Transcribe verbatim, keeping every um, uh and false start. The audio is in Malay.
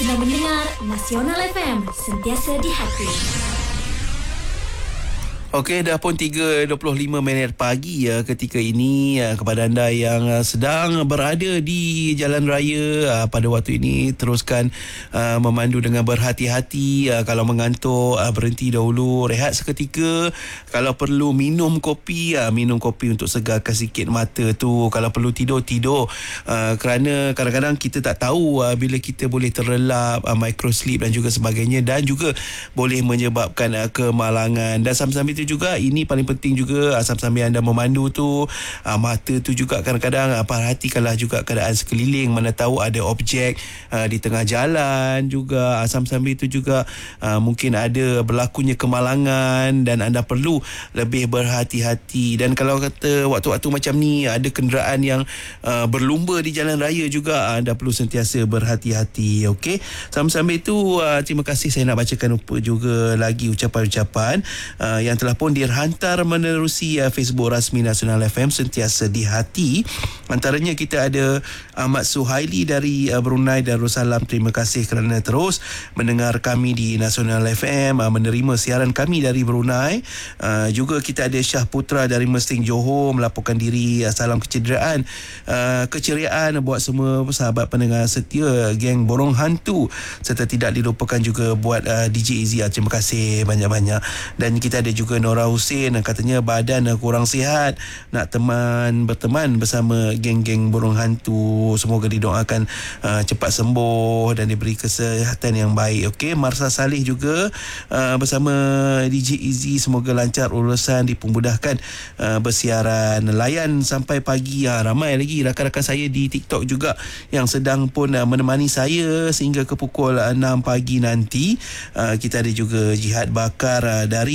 Sedang mendengar Nasional F M, sentiasa di hati. Okey, dah pun tiga dua puluh lima minit pagi ya ketika ini ya, kepada anda yang uh, sedang berada di jalan raya uh, pada waktu ini, teruskan uh, memandu dengan berhati-hati. Uh, kalau mengantuk, uh, berhenti dahulu, rehat seketika. Kalau perlu minum kopi, uh, minum kopi untuk segarkan sikit mata tu. Kalau perlu tidur, tidur. Uh, kerana kadang-kadang kita tak tahu uh, bila kita boleh terlelap, uh, micro sleep dan juga sebagainya, dan juga boleh menyebabkan uh, kemalangan. Dan sambil-sambil juga ini paling penting juga, sambil-sambil anda memandu tu, uh, mata tu juga kadang-kadang uh, perhatikanlah juga keadaan sekeliling, mana tahu ada objek uh, di tengah jalan juga, uh, sambil-sambil itu juga uh, mungkin ada berlakunya kemalangan dan anda perlu lebih berhati-hati. Dan kalau kata waktu-waktu macam ni ada kenderaan yang uh, berlumba di jalan raya juga, uh, anda perlu sentiasa berhati-hati. Okey, sambil-sambil itu uh, terima kasih, saya nak bacakan juga lagi ucapan-ucapan uh, yang telah pun dihantar menerusi uh, Facebook rasmi Nasional F M, sentiasa di hati. Antaranya kita ada Ahmad Suhaili dari uh, Brunei Darussalam. Terima kasih kerana terus mendengar kami di Nasional F M, uh, menerima siaran kami dari Brunei. Uh, juga kita ada Syah Putra dari Mesting Johor melaporkan diri. Uh, salam kecederaan, uh, keceriaan buat semua sahabat pendengar setia geng Borong Hantu, serta tidak dilupakan juga buat uh, D J Izzy. Uh, terima kasih banyak-banyak. Dan kita ada juga Nora Hussein, katanya badan kurang sihat, nak teman berteman bersama geng-geng Burung Hantu. Semoga didoakan uh, cepat sembuh dan diberi kesihatan yang baik. Okey, Marsa Salih juga uh, bersama D J Izzy, semoga lancar urusan, dipermudahkan uh, bersiaran. Layan sampai pagi. Uh, ramai lagi rakan-rakan saya di TikTok juga yang sedang pun uh, menemani saya sehingga ke pukul enam pagi nanti. Uh, kita ada juga Jihad Bakar uh, dari